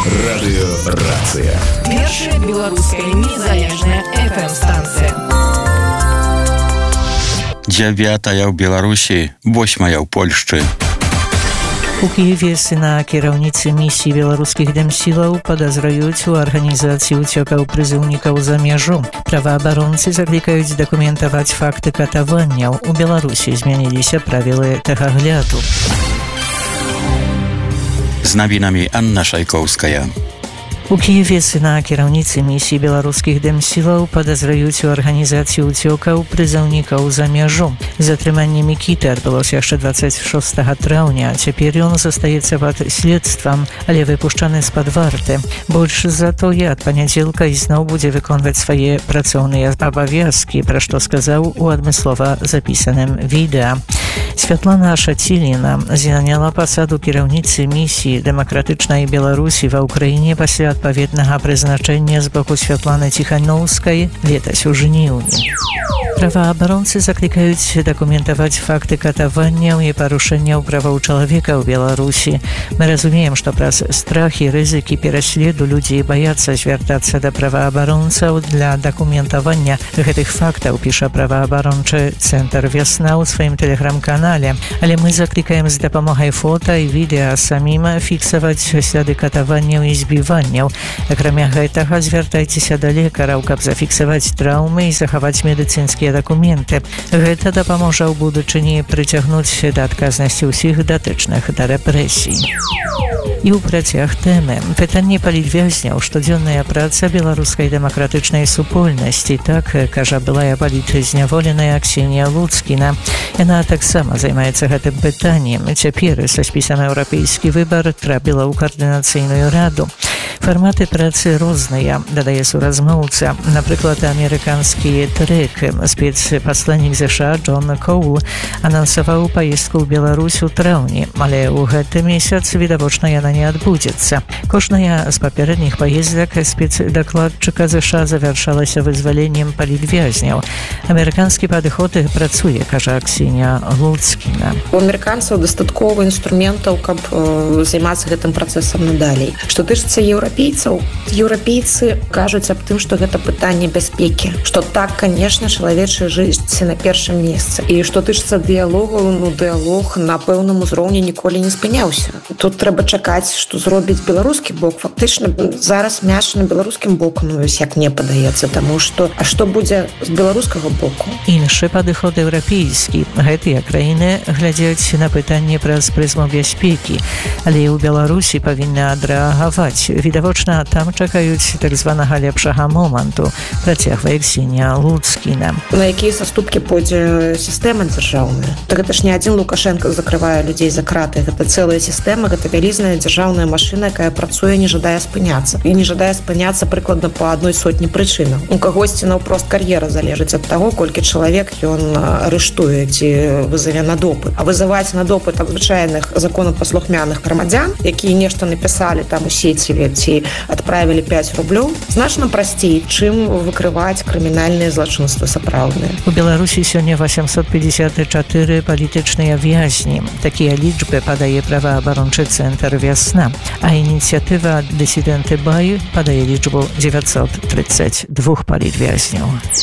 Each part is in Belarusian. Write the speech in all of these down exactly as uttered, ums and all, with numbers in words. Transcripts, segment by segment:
Радыёрацыя. Першая беларуская незалежная эф эм-станцыя. Дзявятая ў Беларусі, восьмая ў Польшчы. У Киеве сына кіраўніцы місіі беларускіх дэмсілаў падазраюць у арганізацыі уцёкаў прызыўнікаў за мяжу. Праваабаронцы заклікаюць дакументаваць факты катаванняў. У Беларусі змяніліся правілы тэхагляду. З навінамі Анна Шайкоўская. У Киеве сына кіраўніцы місіі беларускіх дэмсілаў падазраюць у арганізацыі уцёкаў прызыўнікаў за мяжу. Затрыманне Мікіты адбылося яшчэ дваццаць шостага траўня. Цяпер ён застаецца пад следствам, але выпушчаны з-пад варты. Больш за тое, ад панядзелка ізноў будзе выконваць свае працоўныя абавязкі, пра што сказаў у адмыслова запісаным відэа. Святлана Шаціліна заняла пасаду кіраўніцы місіі дэмакратычнай Беларусі ва ўкраіне пасля адпаведнага прызначэння з боку Святланы Ціханаўскай летась у жніўні. Праваабаронцы заклікаюць дакументаваць факты катаванняў і парушэнняў правоў чалавека ў Беларусі. Мы разумеем, што праз страх і рызыкі пераследу людзі баяцца звяртацца да праваабаронцаў для дакументавання гэтых фактаў, піша праваабарончы цэнтр «Вясна» ў сваім тэлеграм-канале. Але мы заклікаем з дапамогай фота і відэа самім фіксаваць сляды катаванняў і збіванняў. Акрамя гэтага, звяртайцеся да лекараў, каб зафіксаваць траўмы і захаваць медыцынскія дакументы. Гэта дапаможа ў будучыні прыцягнуць да адказнасці ўсіх датычных да рэпрэсій. І ў працяг тэмы. Пытанне палітвязняў, штодзённая праца беларускай дэмакратычнай супольнасці. Так, кажа былая палітзняволеная Ксенія Луцкіна. Яна таксама займаецца гэтым пытаннем. Цяпер са спісам «Еўрапейскі выбар» трапіла ў каардынацыйную раду. Фарматы працы розныя, дадае суразмоўца. Напрыклад, амерыканскі трэк. Спецпасланнік ЗША Джон Коул анансаваў паездку ў Беларусь у траўні, але ў гэты месяц, відавочна, яна не адбудзецца. Кожная з папярэдніх паездак спецдакладчыка ЗША завяршалася вызваленнем палітвязняў. Амерыканскі падыход працуе, кажа Ксенія Луцкіна. У амерыканцаў дастаткова інструментаў, каб э, займацца гэтым працэсам надалей. Што тычыцца еўрапейцаў, еўрапейцы кажуць аб тым, што гэта пытанне бяспекі, што так, канешне, чалавечая жыцця на першым месцы. І што тычыцца дыялогу, ну, дыялог на пэўным узроўні ніколі не спыняўся. Тут трэба чакаць, што зробіць беларускі бок. Фактычна зараз мяч на беларускім боку, ну, як мне падаецца, таму што а што будзе з беларускага боку? Іншы падыход еўрапейскі. Гэтыя краіны глядзяць на пытанне праз прызму бяспекі, але і ў Беларусі павінны адрэагаваць. Відавочна, там чакаюць так званага лепшага моманту, працягвае Ксенія Луцкіна. На якія саступкі пойдзе сістэма дзяржаўная? Так гэта ж не адзін Лукашенко закрывае людзей за краты. Гэта цэлая сістэма, гэта вялізная дзяржаўная машына, якая працуе, не жадае спыняцца. І не жадае спыняцца прыкладна па адной сотні прычынаў. У кагосьці наўпрост кар'ера залежыць ад таго, колькі чалавек ён арыштуе ці вызаве на допыт. А вызываць на допыт звычайных законапаслухмяных грамадзян, якія нешта напісалі там у сеціве ці адправілі пяць рублёў, значна прасцей, чым выкрываць крымінальныя злачынствы сапраўдныя. У Беларусі сёння восемьсот пятьдесят четыре палітычныя вязні. Такія лічбы падае праваабарончы цэнтр «Вясна», а ініцыятыва «Дысідэнты Бай» падае лічбу девятьсот тридцать два палітвязняў.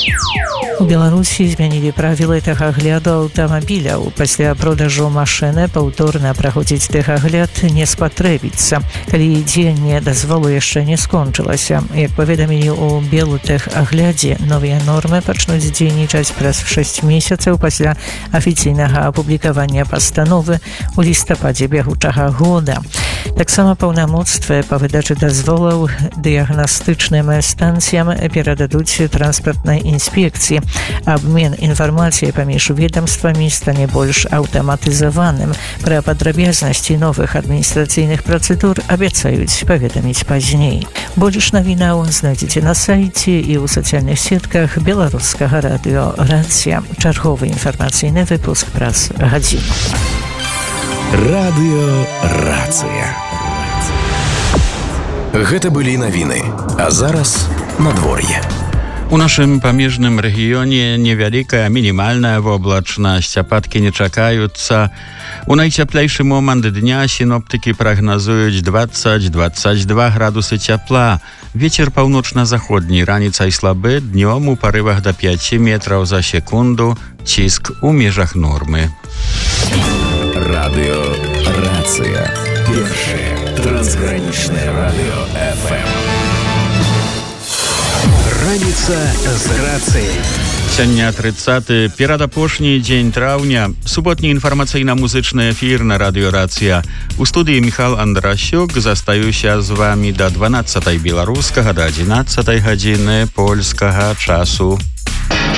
У Беларусі змянілі правілы тэхагляду аўтамабіляў. Пасля продажу машыны паўторна праходзіць тэхагляд не спатрэбіцца, калі дзеянне дазволу яшчэ не скончылася. Як паведамілі ў белтэхаглядзе, новыя нормы пачнуць дзейнічаць праз шэсць месяцаў пасля афіцыйнага апублікавання пастановы ў лістападзе бягучага года. Таксама паўнамоцтвы па выдачы дазволаў дыягнастычным станцыям перададуць транспартнай інспекцыі. Абмен інфармацыяй паміж ведамствамі стане больш аўтаматызаваным. Пра падрабязнасці новых адміністрацыйных працэдур абяцаюць паведаміць пазней. Больш навінаў знайдзеце на сайце і ў сацыяльных сетках беларускага радыёрацыя. Чарговы інфармацыйны выпуск праз гадзіну. Радыёрацыя. Гэта былі навіны, а зараз надвор'е. У нашым памежным рэгіёне невялікая мінімальная воблачнасць, ападкі не чакаюцца. У найцяплейшы момант дня сіноптыкі прагназуюць дваццаць - дваццаць два градусы цяпла. Вецер паўночна-заходні, раніцай слабы, днём у парывах да пяці метраў за секунду, ціск у межах нормы. Радыё Рацыя. Першае трансгранічнае радыё эф эм. Раніца з рацыяй. Сёння трыццаты, перадапошні дзень траўня, суботні інфармацыйна-музычны эфір на радыё Рацыя. У студыі Міхал Андрасюк, застаюся з вамі да дванаццатай беларускага, да адзінаццатай гадзіны польскага часу.